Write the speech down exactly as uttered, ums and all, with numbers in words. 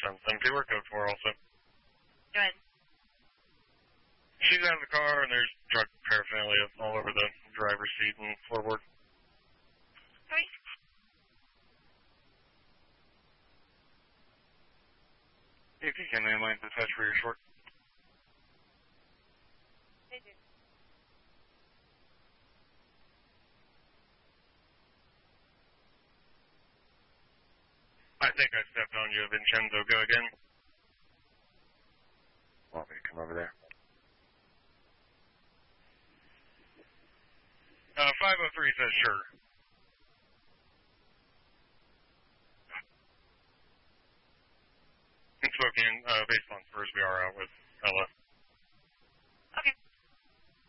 sends them to her. Code four also. Go ahead. She's out of the car, and there's drug paraphernalia all over the driver's seat and floorboard. Sorry? If you can, man, line attach for your short. They do. I think I stepped on you, Vincenzo. Go again. Want me to come over there? Uh, five oh three says sure. In Spokane, uh, based on Spurs, we are out with Ella.